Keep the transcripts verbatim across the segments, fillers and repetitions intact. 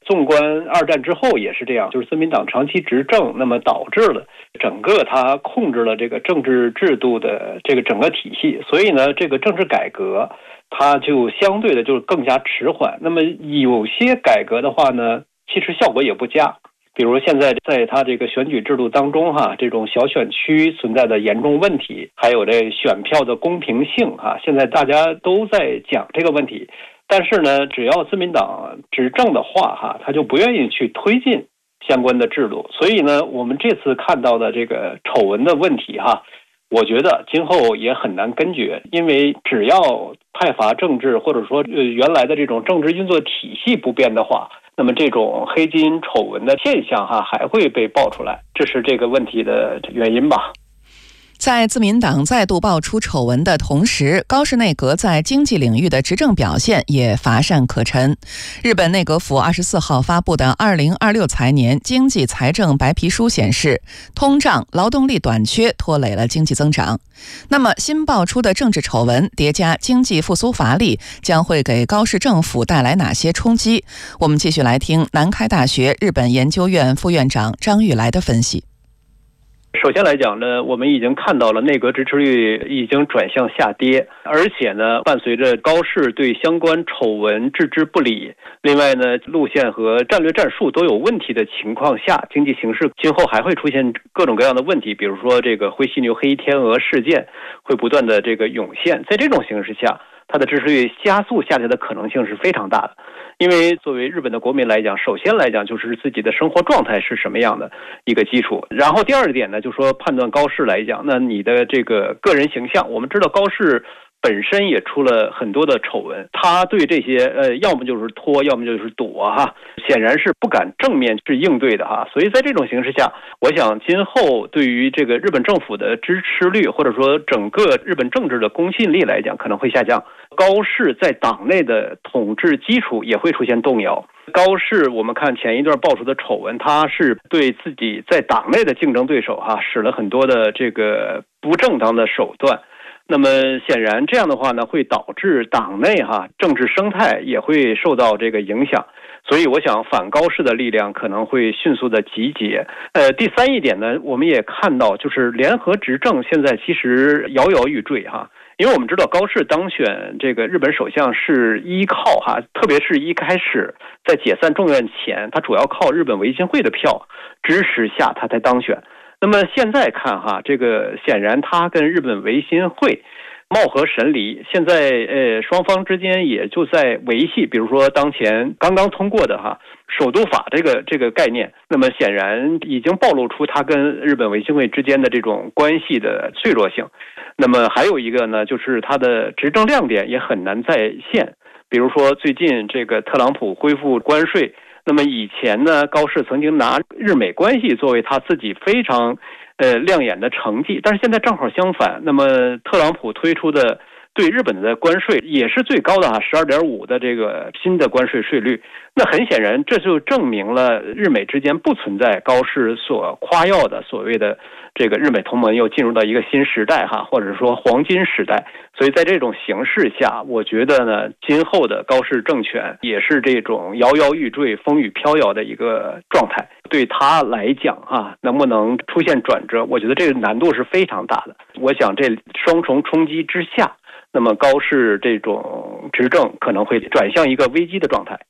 纵观二战之后也是这样，就是自民党长期执政，那么导致了整个它控制了这个政治制度的这个整个体系，所以呢，这个政治改革它就相对的就是更加迟缓。那么有些改革的话呢，其实效果也不佳。比如现在在它这个选举制度当中哈，这种小选区存在的严重问题，还有这选票的公平性哈，现在大家都在讲这个问题。但是呢，只要自民党执政的话哈，他就不愿意去推进相关的制度。所以呢，我们这次看到的这个丑闻的问题哈，我觉得今后也很难根绝，因为只要派阀政治或者说原来的这种政治运作体系不变的话，那么这种黑金丑闻的现象哈还会被爆出来，这是这个问题的原因吧。 在自民党再度爆出丑闻的同时，高市内阁在经济领域的执政表现也乏善可陈。日本内阁府二十四号发布的二零二六财年经济财政白皮书显示，通胀、劳动力短缺拖累了经济增长。那么新爆出的政治丑闻叠加经济复苏乏力，将会给高市政府带来哪些冲击？我们继续来听南开大学日本研究院副院长张玉来的分析。 首先来讲呢，我们已经看到了内阁支持率已经转向下跌，而且呢，伴随着高市对相关丑闻置之不理，另外呢，路线和战略战术都有问题的情况下，经济形势今后还会出现各种各样的问题，比如说这个灰犀牛、黑天鹅事件会不断的这个涌现，在这种形势下，它的支持率加速下跌的可能性是非常大的。因为作为日本的国民来讲，首先来讲就是自己的生活状态是什么样的一个基础，然后第二点呢，就说判断高市来讲，那你的这个个人形象，我们知道高市本身也出了很多的丑闻，他对这些呃，要么就是拖，要么就是躲哈，显然是不敢正面去应对的哈。所以在这种形势下，我想今后对于这个日本政府的支持率，或者说整个日本政治的公信力来讲，可能会下降。高市在党内的统治基础也会出现动摇。高市我们看前一段爆出的丑闻，他是对自己在党内的竞争对手哈使了很多的这个不正当的手段。那么显然这样的话呢，会导致党内哈政治生态也会受到这个影响，所以我想反高市的力量可能会迅速的集结。呃，第三一点呢，我们也看到就是联合执政现在其实摇摇欲坠哈。因为我们知道高市当选这个日本首相是依靠哈，特别是一开始在解散众院前，他主要靠日本维新会的票支持下他才当选。那么现在看哈，这个显然他跟日本维新会貌合神离，现在呃双方之间也就在维系，比如说当前刚刚通过的哈首都法这个这个概念，那么显然已经暴露出他跟日本维新会之间的这种关系的脆弱性。那么还有一个呢，就是他的执政亮点也很难再现，比如说最近这个特朗普恢复关税，那么以前呢，高市曾经拿日美关系作为他自己非常呃亮眼的成绩，但是现在正好相反，那么特朗普推出的对日本的关税也是最高的啊 十二点五 的这个新的关税税率，那很显然这就证明了日美之间不存在高市所夸耀的所谓的这个日美同盟又进入到一个新时代哈，或者说黄金时代。所以在这种形势下，我觉得呢，今后的高市政权也是这种摇摇欲坠、风雨飘摇的一个状态。对他来讲哈，能不能出现转折，我觉得这个难度是非常大的。我想这双重冲击之下，那么高市这种执政可能会转向一个危机的状态。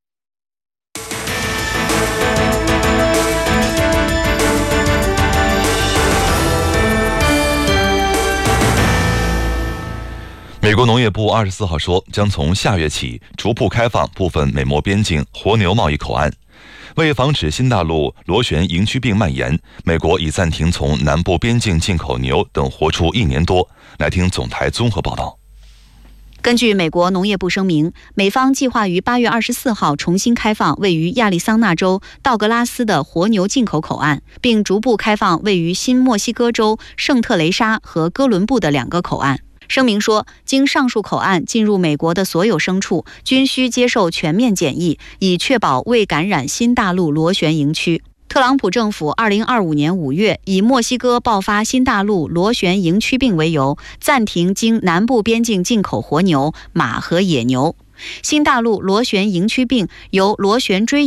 美国农业部二十四号说，将从下月起逐步开放部分美墨边境活牛贸易口岸。为防止新大陆螺旋营区病蔓延，美国已暂停从南部边境进口牛等活畜一年多。来听总台综合报道。 根据美国农业部声明，美方计划于八月二十四号重新开放位于亚利桑那州道格拉斯的活牛进口口岸，并逐步开放位于新墨西哥州圣特雷莎和哥伦布的两个口岸。声明说，经上述口岸进入美国的所有牲畜均需接受全面检疫，以确保未感染新大陆螺旋营区。特朗普政府二零二五年五月以墨西哥爆发新大陆螺旋营区病为由，暂停经南部边境进口活牛、马和野牛。新大陆螺旋营区病由螺旋锥